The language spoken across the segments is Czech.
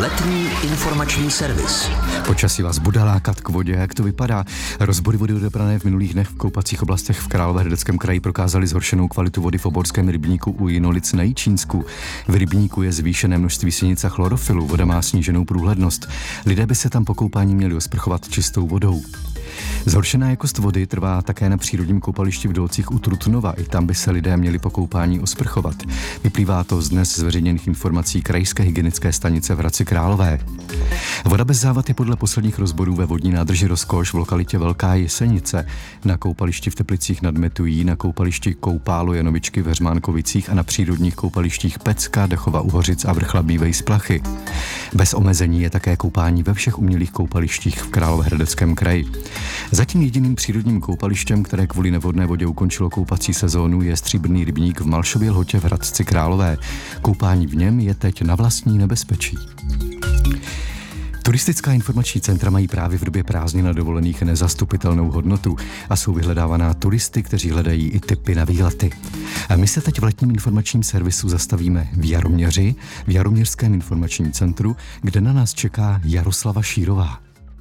Letní informační servis. Počasí vás bude lákat k vodě. Jak to vypadá? Rozbory vody odebrané v minulých dnech v koupacích oblastech v Královéhradeckém kraji prokázaly zhoršenou kvalitu vody v oborském rybníku u Jinolic na Jičínsku. V rybníku je zvýšené množství sinic a chlorofilu, voda má sníženou průhlednost. Lidé by se tam po koupání měli osprchovat čistou vodou. Zhoršená jakost vody trvá také na přírodním koupališti v Dolcích u Trutnova. I tam by se lidé měli po koupání osprchovat. Vyplývá to z dnes zveřejněných informací Krajské hygienické stanice v Hradci Králové. Voda bez závad je podle posledních rozborů ve vodní nádrži Rozkoš v lokalitě Velká Jesenice, na koupališti v Teplicích nad Metují, na koupališti Koupálo Janovičky v Heřmánkovicích a na přírodních koupalištích Pecka, Dechova u Hořic a Vrchla Bývej Splachy. Bez omezení je také koupání ve všech umělých koupalištích v Královéhradeckém kraji. Zatím jediným přírodním koupalištěm, které kvůli nevodné vodě ukončilo koupací sezónu, je Stříbrný rybník v Malšově Lhotě v Hradci Králové. Koupání v něm je teď na vlastní nebezpečí. Turistická informační centra mají právě v době prázdnin na dovolených nezastupitelnou hodnotu a jsou vyhledávaná turisty, kteří hledají i tipy na výlety. A my se teď v letním informačním servisu zastavíme v Jaroměři, v Jaroměřském informačním centru, kde na nás čeká Jaroslava Šírová.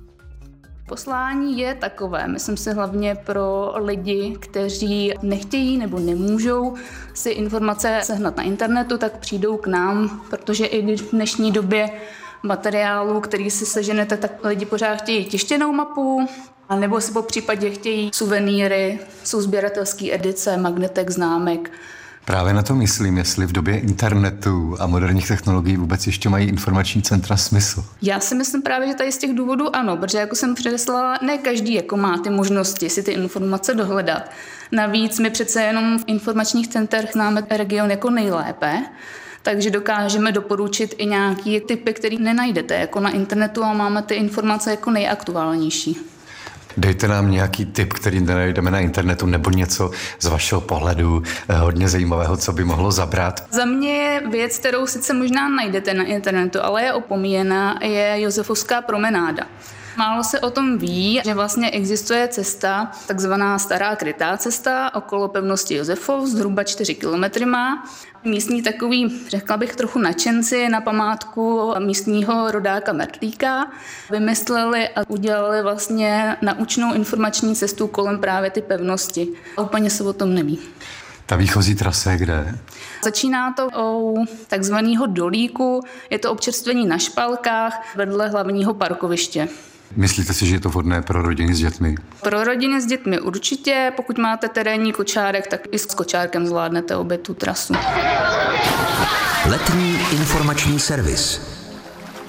Poslání je takové, myslím si hlavně pro lidi, kteří nechtějí nebo nemůžou si informace sehnat na internetu, tak přijdou k nám, protože i v dnešní době materiálu, který si seženete, tak lidi pořád chtějí tištěnou mapu, a nebo si po případě chtějí suvenýry, jsou sběratelské edice, magnetek, známek. Právě na to myslím, jestli v době internetu a moderních technologií vůbec ještě mají informační centra smysl. Já si myslím právě, že tady z těch důvodů ano, protože jako jsem předeslala, ne každý jako má ty možnosti si ty informace dohledat. Navíc my přece jenom v informačních centrech známe region jako nejlépe, takže dokážeme doporučit i nějaké typy, které nenajdete jako na internetu a máme ty informace jako nejaktuálnější. Dejte nám nějaký tip, který nenajdeme na internetu, nebo něco z vašeho pohledu hodně zajímavého, co by mohlo zabrat. Za mě je věc, kterou sice možná najdete na internetu, ale je opomíjená, je Josefovská promenáda. Málo se o tom ví, že vlastně existuje cesta, takzvaná stará krytá cesta okolo pevnosti Josefov, zhruba 4 kilometry má. Místní takový, řekla bych, trochu nadšenci na památku místního rodáka Mertlíka vymysleli a udělali vlastně naučnou informační cestu kolem právě ty pevnosti. A úplně se o tom neví. Ta výchozí trasa je kde? Začíná to u takzvaného dolíku, je to občerstvení na špalkách vedle hlavního parkoviště. Myslíte si, že je to vhodné pro rodiny s dětmi? Pro rodiny s dětmi určitě, pokud máte terénní kočárek, tak i s kočárkem zvládnete obě tu trasu. Letní informační servis.